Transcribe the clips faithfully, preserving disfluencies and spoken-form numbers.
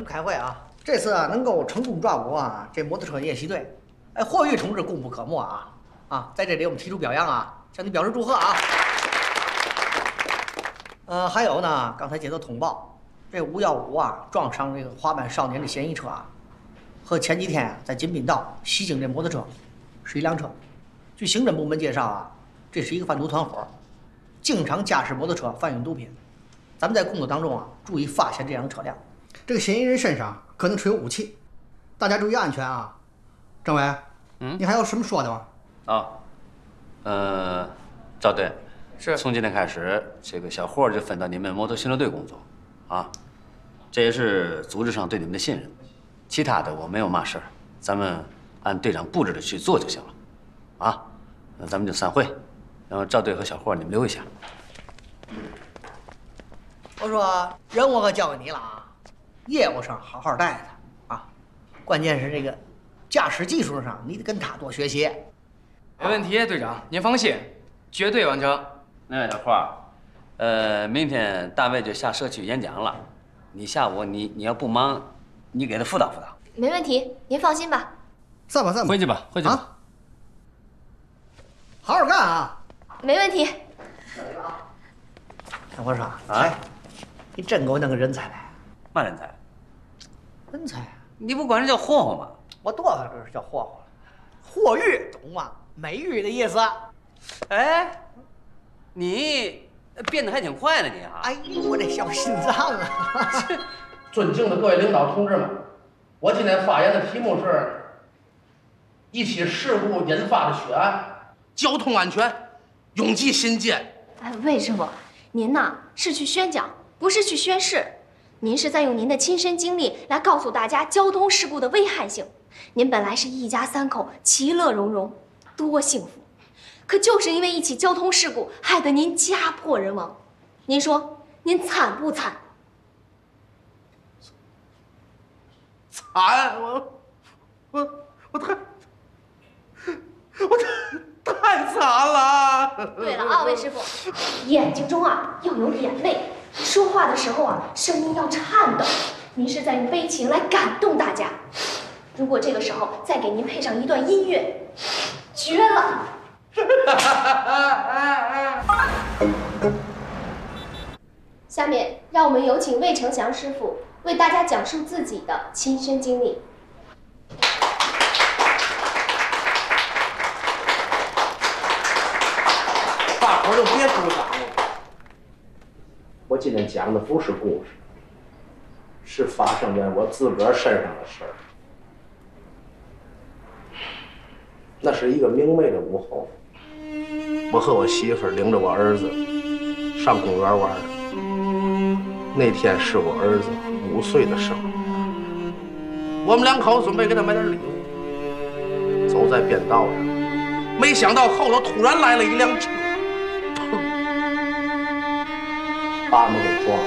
开会啊！这次啊能够成功抓捕啊这摩托车夜袭队，哎，霍玉同志功不可没啊！啊，在这里我们提出表扬啊，向你表示祝贺啊！呃，还有呢，刚才接到通报，这五幺五啊撞伤这个滑板少年的嫌疑车啊，和前几天在金滨道袭警这摩托车是一辆车。据刑侦部门介绍啊，这是一个贩毒团伙，经常驾驶摩托车贩运毒品。咱们在工作当中啊，注意发现这样的车辆。这个嫌疑人身上可能持有武器，大家注意安全啊！政委，嗯，你还有什么说的吗？ 啊，呃，赵队， 是从今天开始，这个小霍就分到你们摩托巡逻队工作，啊，这也是组织上对你们的信任。其他的我没有嘛事儿，咱们按队长布置的去做就行了，啊，那咱们就散会，然后赵队和小霍你们留一下。 我说人我可交给你了啊，业务上好好带他啊，关键是这个驾驶技术上你得跟他多学习。 没问题，队长，您放心，绝对完成。 那小霍，呃，明天大卫就下社区演讲了，你下午你你要不忙，你给他辅导辅导。 没问题，您放心吧。 散吧散吧， 回去吧，回去吧。 啊，好好干啊。 没问题。 看我说，哎，你真给我弄个人才来。 嘛人才？ 人才啊！ 你不管人叫霍霍吗？ 我多少这是叫霍霍了，霍玉懂吗？美玉的意思。 哎，你变得还挺快呢，你啊！ 哎呦，我这小心脏啊！ 尊敬的各位领导同志们，我今天发言的题目是一起事故引发的血案，交通安全永记心间。 哎，魏师傅，您呐是去宣讲，不是去宣誓。您是在用您的亲身经历来告诉大家交通事故的危害性。您本来是一家三口其乐融融，多幸福，可就是因为一起交通事故，害得您家破人亡。您说您惨不惨？ 惨！我我我太我太太惨了。 对了啊，魏师傅，眼睛中啊要有眼泪，说话的时候啊声音要颤抖。您是在用悲情来感动大家。如果这个时候再给您配上一段音乐，绝了！下面让我们有请魏成祥师傅为大家讲述自己的亲身经历。 大伙儿就别鼓掌了。我今天讲的不是故事，是发生在我自个儿身上的事儿。那是一个明媚的午后，我和我媳妇儿领着我儿子上公园玩儿。那天是我儿子五岁的生日，我们两口子准备给他买点礼物。走在便道上，没想到后头突然来了一辆车，砰，把我们给撞了。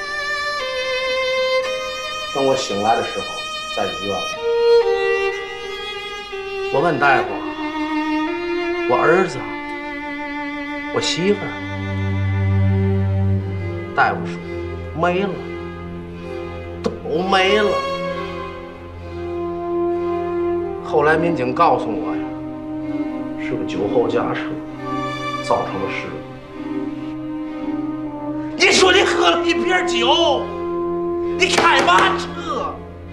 等我醒来的时候，在医院。我问大夫，我儿子，我媳妇儿，大夫说没了，都没了。后来民警告诉我呀，是个酒后驾车造成的事故。你说你喝了一瓶酒，你开嘛车？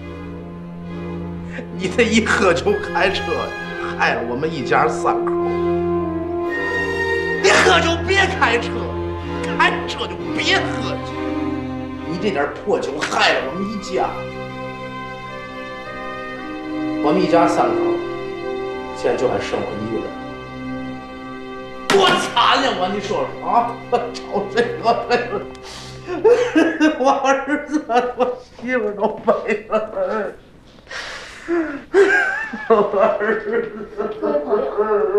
你这一喝酒开车，害了我们一家三口。你喝酒别开车，开车就别喝酒。你这点破酒害了我们一家。我们一家三口，现在就还剩我一个人，多惨呀！我你说说啊，我找谁我我儿子我媳妇都没了。我儿子。 各位朋友。